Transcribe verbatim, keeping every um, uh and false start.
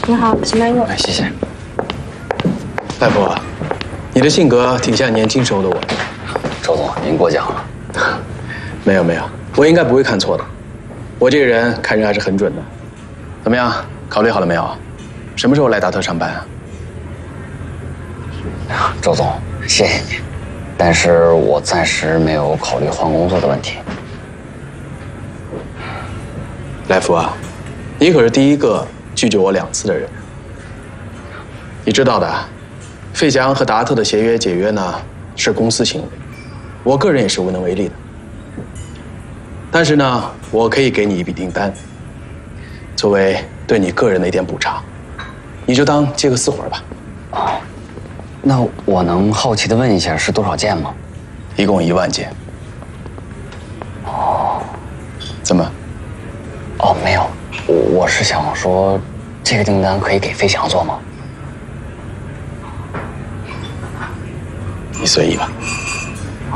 你好，请慢用。 哎，谢谢。 大夫，你的性格挺像年轻时候的我。 周总，您过奖了。 没有没有，我应该不会看错的。我这个人看人还是很准的。怎么样，考虑好了没有？什么时候来达特上班啊？ 周总，谢谢你，但是我暂时没有考虑换工作的问题。 来福啊，你可是第一个拒绝我两次的人。你知道的，费翔和达特的协约解约呢是公司行为，我个人也是无能为力的。但是呢，我可以给你一笔订单，作为对你个人的一点补偿，你就当接个私活吧。 哦，那我能好奇的问一下，是多少件吗？ 一共一万件。 哦， 怎么？ 哦，没有，我我是想说，这个订单可以给费翔做吗？ 你随意吧。